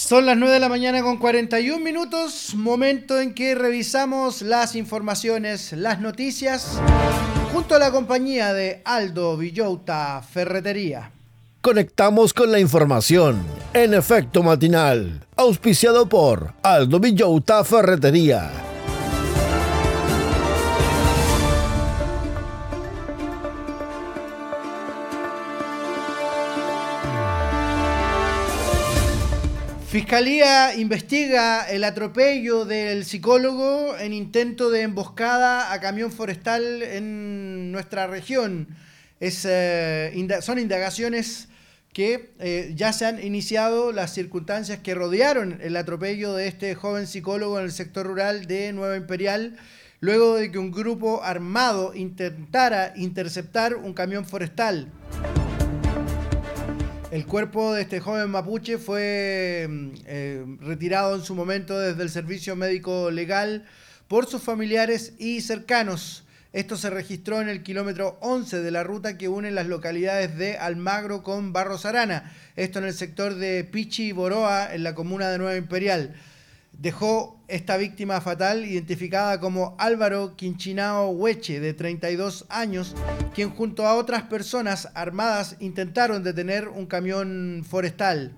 Son las 9 de la mañana con 41 minutos, momento en que revisamos las informaciones, las noticias, junto a la compañía de Aldo Villota Ferretería. Conectamos con la información en Efecto Matinal, auspiciado por Aldo Villota Ferretería. Fiscalía investiga el atropello del psicólogo en intento de emboscada a camión forestal en nuestra región. Son indagaciones que ya se han iniciado las circunstancias que rodearon el atropello de este joven psicólogo en el sector rural de Nueva Imperial, luego de que un grupo armado intentara interceptar un camión forestal. El cuerpo de este joven mapuche fue retirado en su momento desde el servicio médico legal por sus familiares y cercanos. Esto se registró en el kilómetro 11 de la ruta que une las localidades de Almagro con Barros Arana. Esto en el sector de Pichi y Boroa, en la comuna de Nueva Imperial. Dejó esta víctima fatal identificada como Álvaro Quinchinao Hueche, de 32 años, quien junto a otras personas armadas intentaron detener un camión forestal.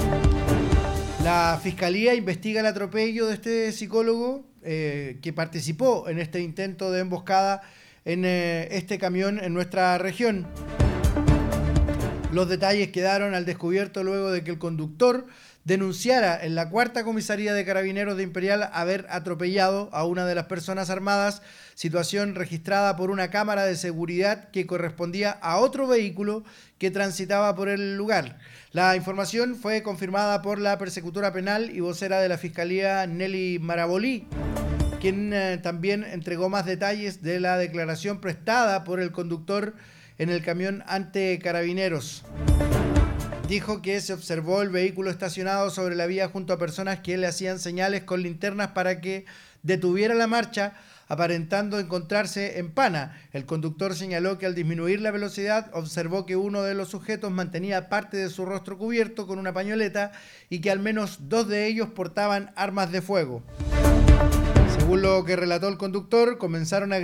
La Fiscalía investiga el atropello de este psicólogo que participó en este intento de emboscada en este camión en nuestra región. Los detalles quedaron al descubierto luego de que el conductor denunciara en la cuarta comisaría de Carabineros de Imperial haber atropellado a una de las personas armadas, situación registrada por una cámara de seguridad que correspondía a otro vehículo que transitaba por el lugar. La información fue confirmada por la persecutora penal y vocera de la Fiscalía, Nelly Marabolí, quien también entregó más detalles de la declaración prestada por el conductor en el camión ante Carabineros. Dijo que se observó el vehículo estacionado sobre la vía junto a personas que le hacían señales con linternas para que detuviera la marcha, aparentando encontrarse en Pana. El conductor señaló que al disminuir la velocidad observó que uno de los sujetos mantenía parte de su rostro cubierto con una pañoleta y que al menos 2 de ellos portaban armas de fuego. Según lo que relató el conductor, comenzaron a